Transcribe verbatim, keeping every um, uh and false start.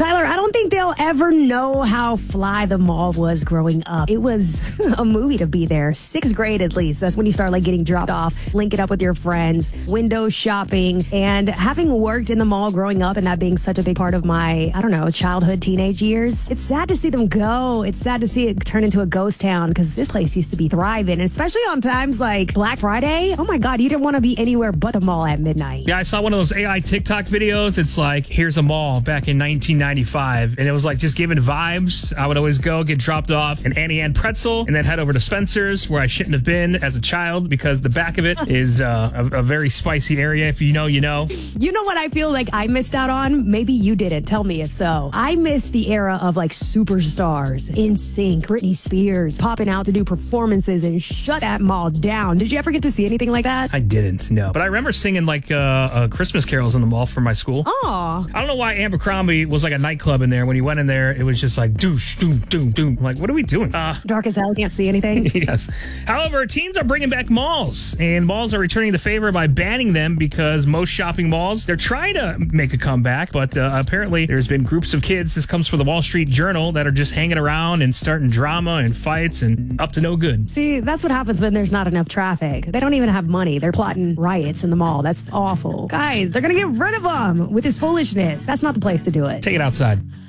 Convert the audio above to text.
Tyler, I don't think they'll ever know how fly the mall was growing up. It was a movie to be there. Sixth grade, at least. That's when you start like getting dropped off, linking up with your friends, window shopping, and having worked in the mall growing up and that being such a big part of my, I don't know, childhood, teenage years. It's sad to see them go. It's sad to see it turn into a ghost town because this place used to be thriving, and especially on times like Black Friday. Oh my God, you didn't want to be anywhere but the mall at midnight. Yeah, I saw one of those A I TikTok videos. It's like, here's a mall back in nineteen ninety-five. And it was like just giving vibes. I would always go get dropped off an Annie Ann pretzel and then head over to Spencer's, where I shouldn't have been as a child because the back of it is uh, a, a very spicy area. If you know, you know. You know what I feel like I missed out on? Maybe you didn't. Tell me if so. I missed the era of like superstars, NSYNC, Britney Spears, popping out to do performances and shut that mall down. Did you ever get to see anything like that? I didn't, no. But I remember singing like uh, uh, Christmas carols in the mall for my school. Aw. I don't know why Abercrombie was like a nightclub in there. When you went in there, it was just like doosh, doom, doom, doom. Like, what are we doing? Uh, Dark as hell, can't see anything. Yes. However, teens are bringing back malls, and malls are returning the favor by banning them because most shopping malls, they're trying to make a comeback, but uh, apparently there's been groups of kids, this comes from the Wall Street Journal, that are just hanging around and starting drama and fights and up to no good. See, that's what happens when there's not enough traffic. They don't even have money. They're plotting riots in the mall. That's awful. Guys, they're going to get rid of them with this foolishness. That's not the place to do it. Take it outside.